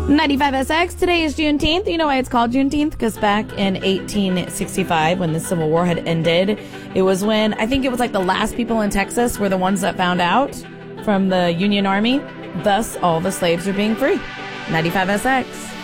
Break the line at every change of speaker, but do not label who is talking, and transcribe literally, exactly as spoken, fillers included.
ninety-five S X, today is Juneteenth. You know why it's called Juneteenth? Because back in eighteen sixty-five, when the Civil War had ended, it was when, I think it was like the last people in Texas were the ones that found out from the Union Army. Thus, all the slaves are being free. ninety-five S X.